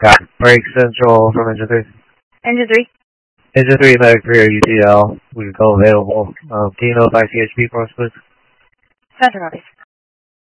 Got it. Break Central from Engine 3. Engine 3. Engine 3, Medic 3 or UTL. We can go available. Can you notify CHP for us, please? Center office.